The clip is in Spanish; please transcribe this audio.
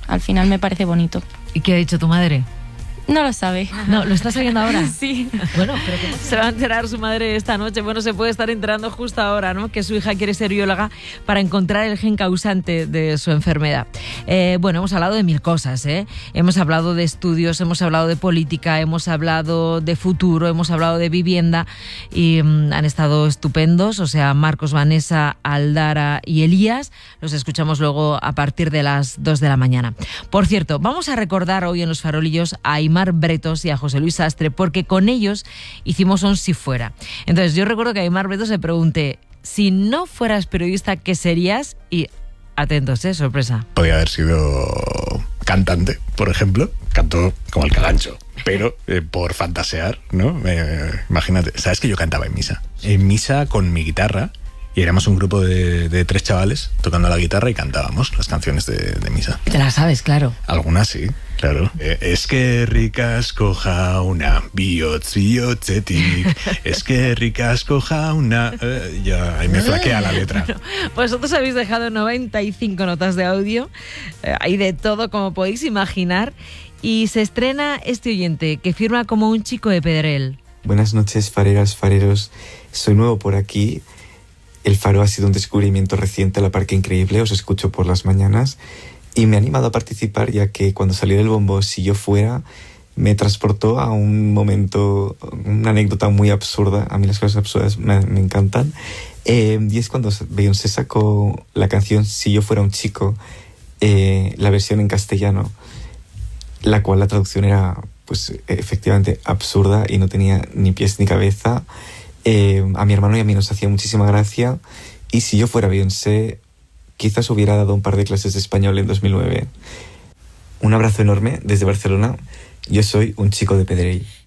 al final me parece bonito. ¿Y qué ha dicho tu madre? No lo sabe. No, ¿lo estás sabiendo ahora? Sí. Bueno, pero ¿cómo se va a enterar su madre esta noche? Bueno, se puede estar enterando justo ahora, ¿no? Que su hija quiere ser bióloga para encontrar el gen causante de su enfermedad. Bueno, hemos hablado de mil cosas, ¿eh? Hemos hablado de estudios, hemos hablado de política, hemos hablado de futuro, hemos hablado de vivienda y han estado estupendos. O sea, Marcos, Vanessa, Aldara y Elías. Los escuchamos luego a partir de las 2 de la mañana. Por cierto, vamos a recordar hoy en Los Farolillos a Aimar Bretos y a José Luis Sastre, porque con ellos hicimos un Si Fuera. Entonces yo recuerdo que a Aimar Bretos le pregunté: si no fueras periodista, ¿qué serías? Y atentos, sorpresa. Podría haber sido cantante, por ejemplo. Canto como el Calancho, pero por fantasear, ¿no? Imagínate, ¿sabes que yo cantaba en misa? En misa con mi guitarra. Y éramos un grupo de 3 chavales tocando la guitarra y cantábamos las canciones de misa. Te las sabes, claro. Algunas sí, claro. Es que ricasco jauna, bihotz-bihotzetik. Es que ricasco jauna... ya, ahí me flaquea la letra. Bueno, vosotros habéis dejado 95 notas de audio. Hay de todo, como podéis imaginar. Y se estrena este oyente que firma como un chico de Pedrell. Buenas noches, fareras, fareros. Soy nuevo por aquí. El Faro ha sido un descubrimiento reciente a la par que increíble, os escucho por las mañanas y me ha animado a participar, ya que cuando salió del bombo Si Yo Fuera me transportó a un momento, una anécdota muy absurda. A mí las cosas absurdas me encantan, y es cuando Beyoncé sacó la canción Si Yo Fuera un Chico, la versión en castellano, la cual la traducción era pues efectivamente absurda y no tenía ni pies ni cabeza. A mi hermano y a mí nos hacía muchísima gracia, y si yo fuera Beyoncé quizás hubiera dado un par de clases de español en 2009. Un abrazo enorme desde Barcelona. Yo soy un chico de Pedrell.